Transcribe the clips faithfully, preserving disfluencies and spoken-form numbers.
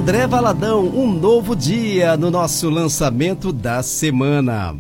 André Valadão, um novo dia no nosso lançamento da semana.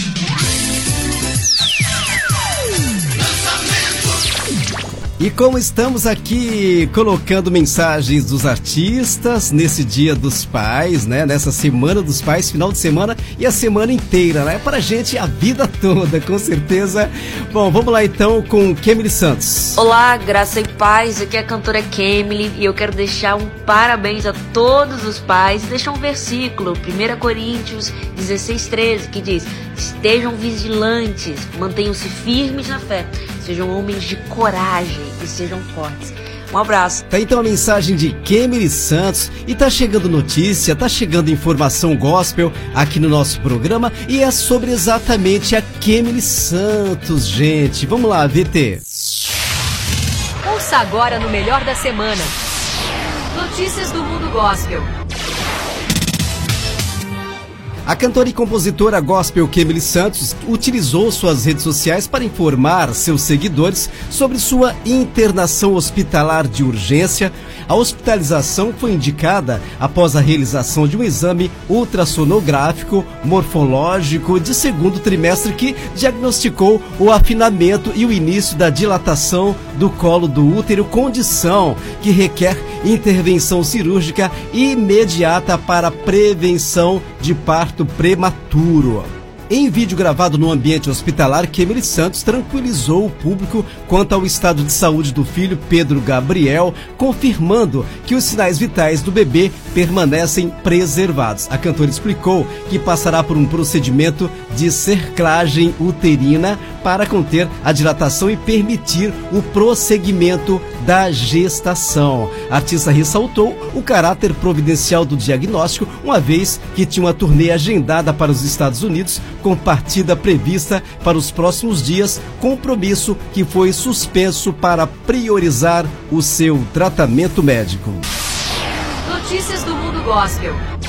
E como estamos aqui colocando mensagens dos artistas nesse Dia dos Pais, né? Nessa Semana dos Pais, final de semana e a semana inteira, né? Pra gente a vida toda, com certeza. Bom, vamos lá então com Kemily Santos. Olá, graça e paz, aqui é a cantora Kemily e eu quero deixar um parabéns a todos os pais e deixar um versículo, primeira Coríntios dezesseis, treze, que diz: estejam vigilantes, mantenham-se firmes na fé, sejam homens de coragem e sejam fortes. Um abraço. Tá então a mensagem de Kemily Santos e tá chegando notícia, tá chegando informação gospel aqui no nosso programa e é sobre exatamente a Kemily Santos, gente. Vamos lá, V T. Ouça agora no Melhor da Semana. Notícias do mundo gospel. A cantora e compositora gospel Kemily Santos utilizou suas redes sociais para informar seus seguidores sobre sua internação hospitalar de urgência. A hospitalização foi indicada após a realização de um exame ultrassonográfico morfológico de segundo trimestre que diagnosticou o afinamento e o início da dilatação do colo do útero, condição que requer intervenção cirúrgica imediata para prevenção de parto prematuro. Em vídeo gravado no ambiente hospitalar, Kemily Santos tranquilizou o público quanto ao estado de saúde do filho Pedro Gabriel, confirmando que os sinais vitais do bebê permanecem preservados. A cantora explicou que passará por um procedimento de cerclagem uterina para conter a dilatação e permitir o prosseguimento da gestação. A artista ressaltou o caráter providencial do diagnóstico, uma vez que tinha uma turnê agendada para os Estados Unidos, com partida prevista para os próximos dias, compromisso que foi suspenso para priorizar o seu tratamento médico. Notícias do mundo gospel.